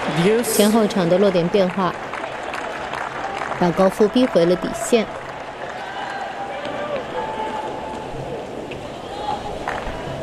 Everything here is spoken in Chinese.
Deus. 前后场的落点变化，把高夫逼回了底线。